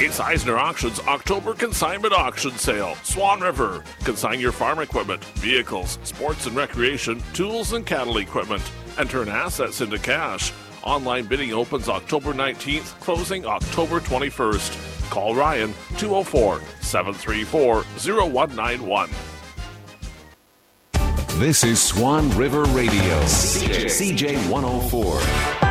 Gates Eisner Auctions October Consignment Auction Sale. Swan River. Consign your farm equipment, vehicles, sports and recreation, tools and cattle equipment, and turn assets into cash. Online bidding opens October 19th, closing October 21st. Call Ryan 204-734-0191. This is Swan River Radio, CJ 104.